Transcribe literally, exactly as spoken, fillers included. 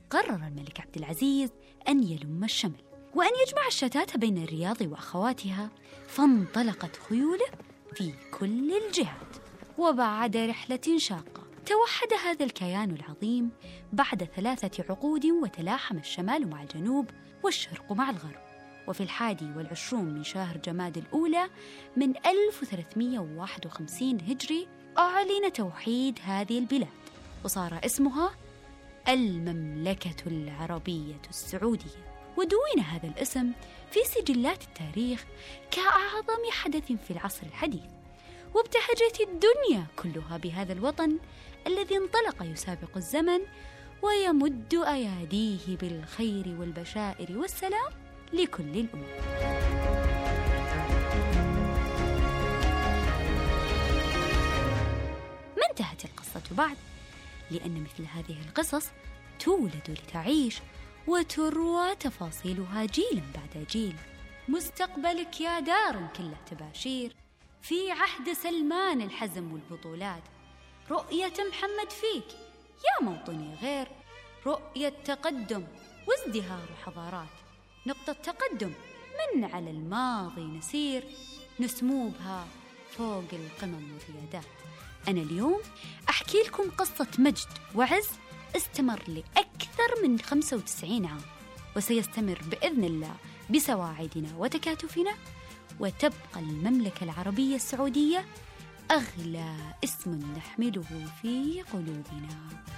قرر الملك عبد العزيز أن يلم الشمل وأن يجمع الشتات بين الرياض وأخواتها، فانطلقت خيوله في كل الجهات. وبعد رحلة شاقة توحد هذا الكيان العظيم بعد ثلاثة عقود، وتلاحم الشمال مع الجنوب والشرق مع الغرب. وفي الحادي والعشرون من شهر جماد الأولى من ألف وثلاثمائة وواحد وخمسين هجري أعلن توحيد هذه البلاد، وصار اسمها المملكة العربية السعودية. ودون هذا الاسم في سجلات التاريخ كأعظم حدث في العصر الحديث، وابتهجت الدنيا كلها بهذا الوطن الذي انطلق يسابق الزمن ويمد أياديه بالخير والبشائر والسلام لكل الأمم. ما انتهت القصة بعد، لأن مثل هذه القصص تولد لتعيش وتروى تفاصيلها جيلا بعد جيل. مستقبلك يا دار كله تباشير، في عهد سلمان الحزم والبطولات. رؤية محمد فيك يا موطني غير رؤية تقدم وازدهار حضارات. نقطة تقدم من على الماضي نسير، نسمو بها فوق القمم والريادات. أنا اليوم أحكي لكم قصة مجد وعز استمر لأكثر من خمسة وتسعين عام، وسيستمر بإذن الله بسواعدنا وتكاتفنا، وتبقى المملكة العربية السعودية أغلى اسم نحمله في قلوبنا.